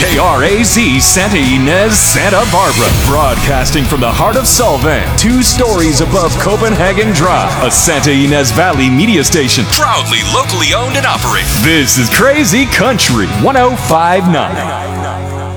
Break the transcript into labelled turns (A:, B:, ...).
A: KRAZ Santa Ynez, Santa Barbara. Broadcasting from the heart of Solvang, 2 stories above Copenhagen Drive. A Santa Ynez Valley media station. Proudly locally owned and operated. This is Crazy Country 1059.